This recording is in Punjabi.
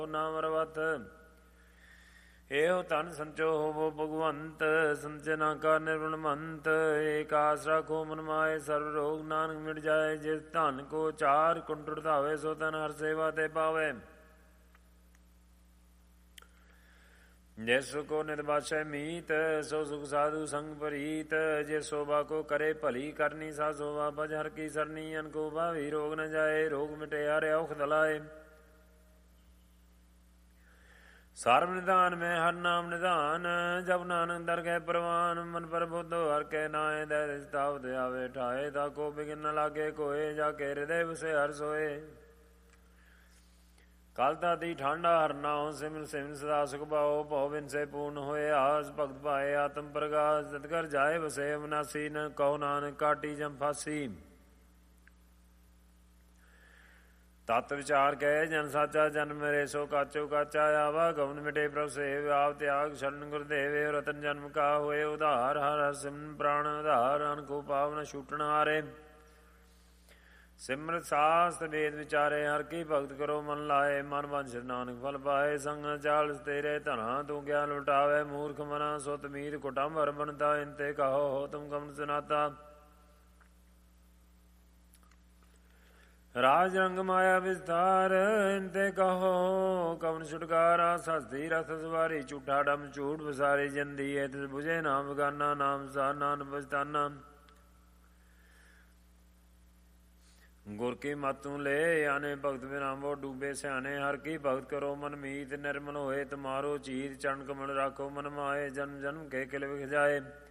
ਨਾਮ ਰਵਤ ਇਹੋ ਧਨ ਸੰਚੋ ਹੋਵੋ ਭਗਵੰਤ ਸੰਚਨਾ ਕਾ ਨਿਰਵਣ ਮੰਤ ਏਕ ਆਸ ਰਾਖੋ ਮਨ ਮਾਏ ਸਰਬ ਰੋਗ ਨਾਨਕ ਮਿਟ ਜਾਏ ਜਿਸ ਧਨ ਕੋ ਚਾਰ ਕੁੰਟੜ ਧਾਵੇ ਸੋ ਤਨ ਹਰ ਸੇਵਾ ਤੇ ਪਾਵੇ ਜਿਸ ਕੋ ਨਿਰਬਾਸ਼ੈ ਮੀਤ ਸੋ ਸੁਖ ਸਾਧੂ ਸੰਗ ਪ੍ਰੀਤ ਜੇ ਸੋਭਾ ਕੋ ਕਰੇ ਭਲੀ ਕਰਨੀ ਸਾ ਸੋਭਾ ਭਜ ਹਰ ਕੀ ਸਰਨੀ ਅਨਕੋ ਭਾਵੀ ਰੋਗ ਨ ਜਾਏ ਰੋਗ ਮਿਟੇ ਹਰਿ ਔਖ ਦਲਾਏ ਸਰਬ ਨਿਧਾਨ ਮੈਂ ਹਰ ਨਾਮ ਨਿਧਾਨ ਜਪ ਨਾਨਕ ਦਰਗਹਿ ਪ੍ਰਵਾਨ ਮਨ ਪਰ ਬੁੱਧ ਹਰ ਕੇ ਨਾਏ ਦੈ ਸਤਾਵ ਆਵੇ ਠਾਏ ਤਾ ਕੋ ਬਿਗਨ ਨ ਲਾਗੇ ਕੋਏ ਜਾ ਕੇ ਹਿਰਦੇ ਵਸੇ ਹਰ ਸੋਏ ਕਲ ਦਾਦੀ ਠਾਂਡਾ ਹਰ ਨਾਉ ਸਿਮਰ ਸਿਮਰ ਸਦਾ ਸੁਖ ਪਾਓ ਭਉ ਬਿਨ ਸੇ ਪੂਰਨ ਹੋਏ ਆਸ ਭਗਤ ਪਾਏ ਆਤਮ ਪ੍ਰਗਾਸ ਜਤ ਕਰ ਜਾਏ ਵਸੇ ਅਵਨਾਸੀ ਨ ਕਹੋ ਨਾਨਕ ਕਾਟੀ ਜਮ ਫਾਸੀ ਤਤ ਵਿਚਾਰ ਕਹੇ ਜਨ ਸਾਚਾ ਜਨ ਮੇਰੇ ਸੋ ਕਾਚੋ ਕਾਚਾ ਆਵਾ ਗਵਨ ਮਿਟੇ ਪ੍ਰਭ ਸੇਵ ਆਪ ਤਿਆਗ ਸ਼ਰਨ ਗੁਰਦੇਵ ਰਤਨ ਜਨਮ ਕਾ ਹੋਏ ਉਧਾਰ ਹਰ ਹਰ ਸਿਮਰਨ ਪ੍ਰਾਣ ਆਧਾਰ ਅਨਕੋ ਪਾਵਨ ਛੂਟਣ ਹਾਰੇ ਸਿਮਰਤ ਸਾਸਤ ਵੇਦ ਵਿਚਾਰੇ ਹਰ ਕੀ ਭਗਤ ਕਰੋ ਮਨ ਲਾਏ ਮਨ ਵੰਸ਼ ਨਾਨਕ ਫਲ ਪਾਏ ਸੰਗ ਚਾਲ ਤੇਰੇ ਧਨਾ ਤੂੰ ਗਿਆਨ ਲੁਟਾਵੇ ਮੂਰਖ ਮਨਾ ਸੁਤ ਮੀਤ ਕੁਟੰਬ ਹਰ ਬਣਤਾ ਇੰਤੇ ਕਹੋ ਹੋ ਤੁਮ ਕਮਨ ਸੁਨਾਤਾ ਰਾਜ ਰੰਗ ਮਾਇਆ ਵਿਸਤਾਰ ਇੰਤੇ ਕਹੋ ਕਵਨ ਛੁਟਕਾਰਾ ਸਸਤੀ ਰਥ ਸਵਾਰੀ ਝੂਠਾ ਡਮ ਝੂਠ ਵਸਾਰੀ ਜੰਦੀ ਐ ਤਿਸ ਬੁਝੇ ਨਾਮ ਗਾਨਾ ਨਾਮ ਸਾ ਨਾਨ ਬਸਤਾਨਾ ਗੁਰ ਕੀ ਮਤੂ ਲੈ ਆਨੇ ਭਗਤ ਵਿਰਾਮੋ ਡੂਬੇ ਸਿਆਣੇ ਹਰ ਕੀ ਭਗਤ ਕਰੋ ਮਨ ਮੀਤ ਨਿਰਮਲ ਹੋਏ ਤੁਮਾਰੋ ਚੀਤ ਚਰਨ ਕਮਲ ਰਾਖੋ ਮਨ ਮਾਏ ਜਨਮ ਜਨਮ ਕੇ ਕਿਲ ਵਿਖ ਜਾਏ